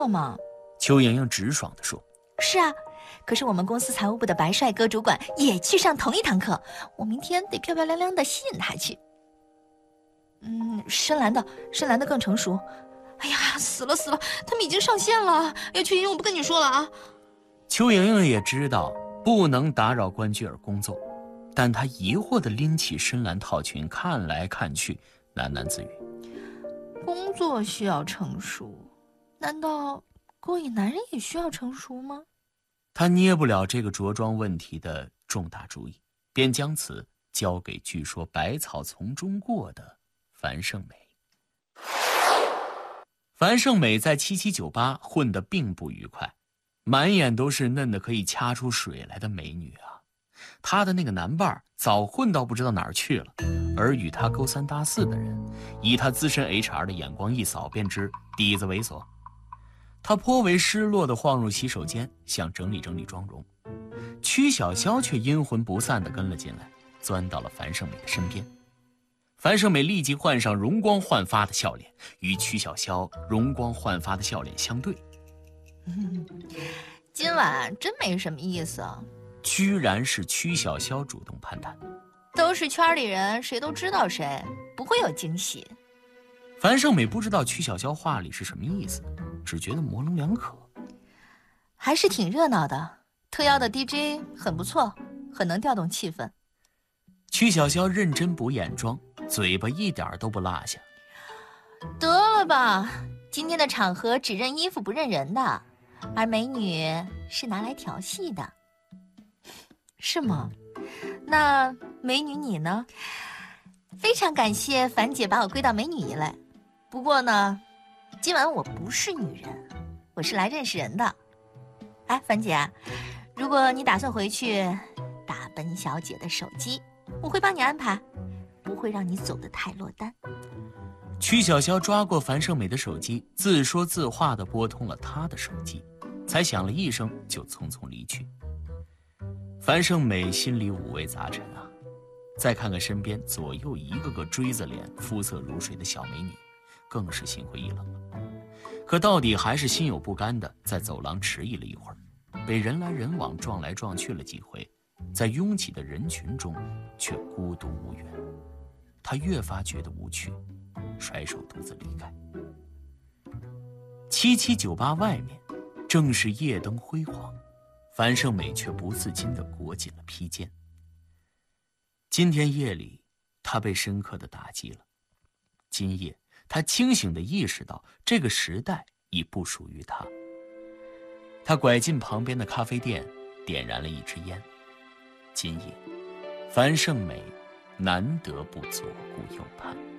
吗？ 邱莹莹直爽地说。 是啊，可是我们公司财务部的白帅哥主管也去上同一堂课，我明天得漂漂亮亮的吸引他去。深蓝的更成熟。哎呀，死了，他们已经上线了。哎，邱莹莹，我不跟你说了啊。 邱莹莹也知道不能打扰关雎尔工作，但她疑惑地拎起深蓝套裙看来看去，喃喃自语： 工作需要成熟，难道勾引男人也需要成熟吗？ 她捏不了这个着装问题的重大主意，便将此交给据说百草丛中过的樊胜美。樊胜美在7798混得并不愉快，满眼都是嫩得可以掐出水来的美女啊。她的那个男伴早混到不知道哪儿去了，而与她勾三搭四的人，以她资深 HR 的眼光一扫便知底子猥琐。她颇为失落地晃入洗手间，想整理整理妆容。曲小潇却阴魂不散地跟了进来，钻到了樊胜美的身边。樊胜美立即换上容光焕发的笑脸，与曲小潇容光焕发的笑脸相对。 今晚真没什么意思啊。 居然是曲小潇主动攀谈。 都是圈里人，谁都知道谁，不会有惊喜。 樊胜美不知道曲小潇话里是什么意思，只觉得模棱两可。 还是挺热闹的，特邀的 DJ 很不错，很能调动气氛。 曲小潇认真补眼妆，嘴巴一点都不落下。 得了吧，今天的场合只认衣服不认人的，而美女是拿来调戏的。是吗？那美女你呢？非常感谢樊姐把我归到美女一类。不过呢，今晚我不是女人，我是来认识人的。哎，樊姐，如果你打算回去打本小姐的手机，我会帮你安排，不会让你走得太落单。 曲小潇抓过樊胜美的手机，自说自话地拨通了她的手机，才响了一声就匆匆离去。樊胜美心里五味杂陈啊，再看看身边左右一个个锥子脸、肤色如水的小美女，更是心灰意冷了。可到底还是心有不甘的，在走廊迟疑了一会儿，被人来人往撞来撞去了几回，在拥挤的人群中却孤独无援。他越发觉得无趣，甩手独自离开。7798外面正是夜灯辉煌，樊胜美却不自禁地裹紧了披肩。今天夜里，她被深刻地打击了。今夜，她清醒地意识到，这个时代已不属于她。她拐进旁边的咖啡店，点燃了一支烟。今夜，樊胜美难得不左顾右盼。